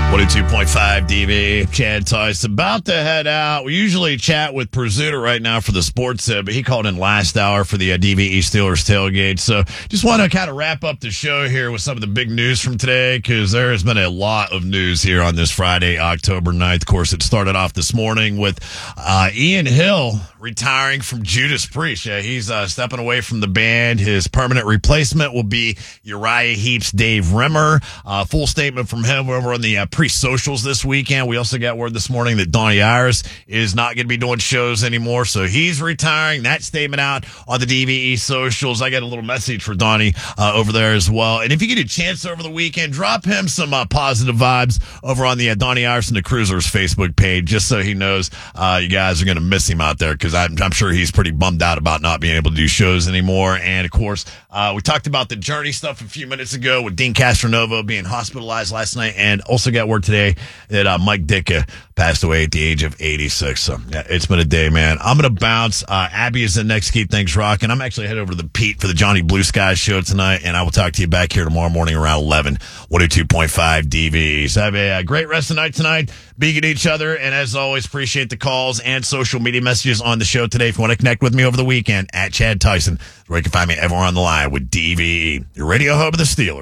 42.5 DV. Chad Tyson about to head out. We usually chat with Pursuta right now for the sports tip, but he called in last hour for the DVE Steelers tailgate. So just want to kind of wrap up the show here with some of the big news from today, because there has been a lot of news here on this Friday, October 9th. Of course, it started off this morning with Ian Hill retiring from Judas Priest. Yeah, he's stepping away from the band. His permanent replacement will be Uriah Heep's Dave Rimmer. Full statement from him over on the Priest socials this weekend. We also got word this morning that Donnie Ayers is not going to be doing shows anymore, so he's retiring. That statement out on the DVE socials. I got a little message for Donnie over there as well. And if you get a chance over the weekend, drop him some positive vibes over on the Donnie Ayers and the Cruisers Facebook page, just so he knows you guys are going to miss him out there, because I'm sure he's pretty bummed out about not being able to do shows anymore. And, of course, we talked about the Journey stuff a few minutes ago with Dean Castronovo being hospitalized last night, and also got word today that Mike Ditka passed away at the age of 86. So, yeah, it's been a day, man. I'm going to bounce. Abby is the next Keep Things Rocking. I'm actually headed over to the Pete for the Johnny Blue Sky show tonight, and I will talk to you back here tomorrow morning around 11, 102.5 DV. So have a great rest of the night tonight. Be good to each other, and as always, appreciate the calls and social media messages on the show today. If you want to connect with me over the weekend, at Chad Tyson, where you can find me everywhere on the line with DVE, your radio hub of the Steelers.